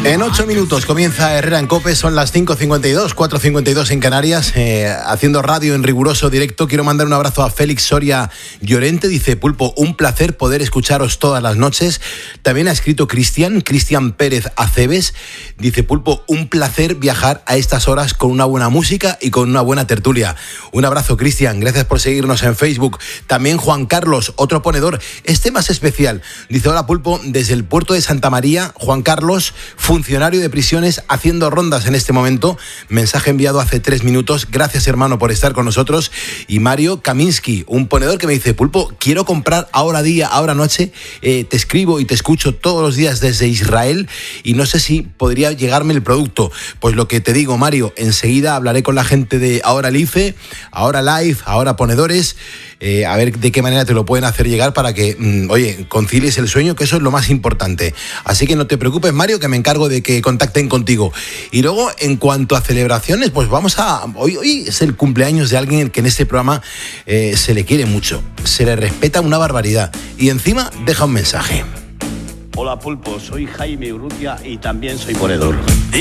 En 8 minutos comienza Herrera en COPE, son las 5:52, 4:52 en Canarias, haciendo radio en riguroso directo. Quiero mandar un abrazo a Félix Soria Llorente, dice: Pulpo, un placer poder escucharos todas las noches. También ha escrito Cristian Pérez Aceves, dice: Pulpo, un placer viajar a estas horas con una buena música y con una buena tertulia. Un abrazo, Cristian, gracias por seguirnos en Facebook. También Juan Carlos, otro ponedor, este más especial, dice: hola Pulpo, desde el puerto de Santa María, Juan Carlos, funcionario de prisiones haciendo rondas en este momento. Mensaje enviado hace 3 minutos. Gracias, hermano, por estar con nosotros. Y Mario Kaminsky, un ponedor que me dice: Pulpo, quiero comprar ahora día, ahora noche. Te escribo y te escucho todos los días desde Israel y no sé si podría llegarme el producto. Pues lo que te digo, Mario, enseguida hablaré con la gente de Ahora Life, Ahora Live, Ahora Ponedores, a ver de qué manera te lo pueden hacer llegar para que, oye, concilies el sueño, que eso es lo más importante. Así que no te preocupes, Mario, que me encargo de que contacten contigo. Y luego, en cuanto a celebraciones, pues vamos a... Hoy es el cumpleaños de alguien que en este programa se le quiere mucho, se le respeta una barbaridad y encima deja un mensaje. Hola Pulpo, soy Jaime Urrutia y también soy ponedor.